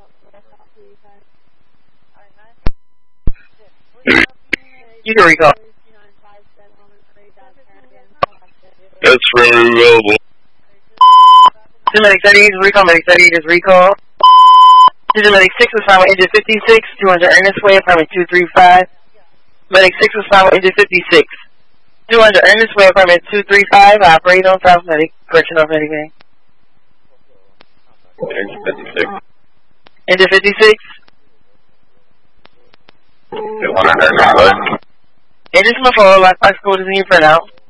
You can recall. That's very available. Medic 38 is recall. Medic 38 is recall. Medic 6 was found with engine 56, 200 Ernest Way, apartment 235. Medic 6 was found with engine 56, 200 Ernest Way, apartment 235. Operate on South Medic. Correction of Medic Bay. Engine 56. Engine 56. 200 Ernest Way. Engine from a 4, lockbox code is in your printout.